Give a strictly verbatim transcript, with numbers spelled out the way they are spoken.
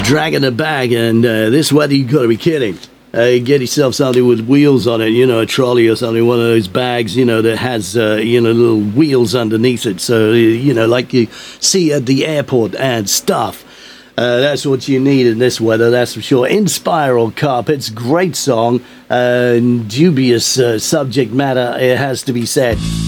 dragging a bag, and uh, this weather, you got to be kidding. Uh, get yourself something with wheels on it, you know, a trolley or something, one of those bags, you know, that has, uh, you know, little wheels underneath it. So, you know, like you see at the airport and stuff. Uh, that's what you need in this weather, that's for sure. Inspiral Carpets, great song. Uh, dubious uh, subject matter, it has to be said.